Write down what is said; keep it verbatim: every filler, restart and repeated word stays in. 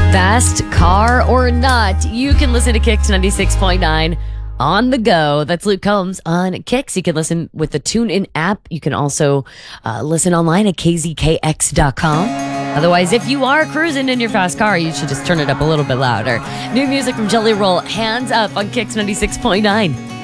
Fast car or not, you can listen to Kicks ninety-six point nine on the go. That's Luke Combs on Kicks. You can listen with the TuneIn app. You can also uh, listen online at k z k x dot com. Otherwise, if you are cruising in your fast car, you should just turn it up a little bit louder. New music from Jelly Roll, Hands Up on Kicks ninety-six point nine.